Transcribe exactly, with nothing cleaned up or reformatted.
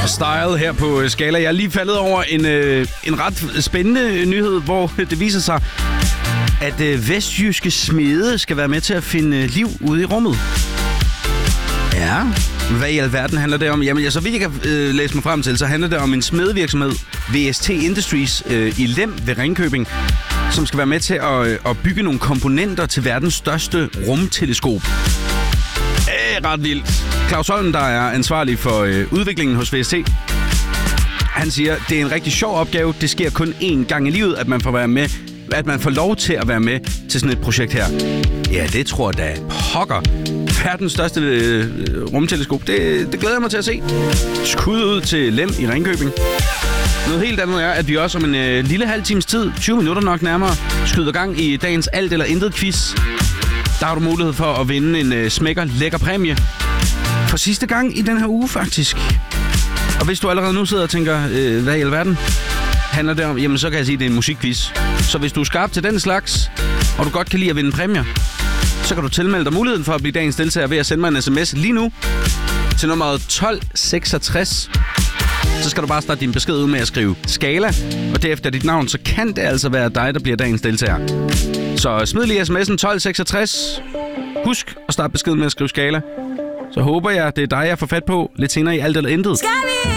Style her på Skala. Jeg er lige faldet over en, øh, en ret spændende nyhed, hvor det viser sig, at øh, vestjyske smede skal være med til at finde liv ude i rummet. Ja, hvad i alverden handler det om? Jamen, så vidt jeg kan øh, læse mig frem til, så handler det om en smedevirksomhed, V S T Industries, øh, i Lem ved Ringkøbing, som skal være med til at, øh, at bygge nogle komponenter til verdens største rumteleskop. Æh, ret vildt. Claus Holm, der er ansvarlig for øh, udviklingen hos V S T, han siger, det er en rigtig sjov opgave. Det sker kun én gang i livet, at man får være med, at man får lov til at være med til sådan et projekt her. Ja, det tror jeg da pokker. Verdens største øh, rumteleskop. Det, det glæder jeg mig til at se. Skud ud til Lem i Ringkøbing. Noget helt andet er, at vi også om en øh, lille halv times tid, tyve minutter nok nærmere, skyder gang i dagens alt eller intet quiz. Der har du mulighed for at vinde en øh, smækker lækker præmie. For sidste gang i den her uge, faktisk. Og hvis du allerede nu sidder og tænker, øh, hvad i alverden handler det om? Jamen, så kan jeg sige, at det er en musikquiz. Så hvis du er skarp til den slags, og du godt kan lide at vinde præmier, så kan du tilmelde dig muligheden for at blive dagens deltager ved at sende mig en sms lige nu til nummeret tolv seksogtres. Så skal du bare starte din besked ud med at skrive Skala, og derefter dit navn, så kan det altså være dig, der bliver dagens deltager. Så smid lige sms'en tolv seksogtres. Husk at starte beskeden med at skrive Skala. Så håber jeg, det er dig, jeg får fat på lidt senere i alt eller intet.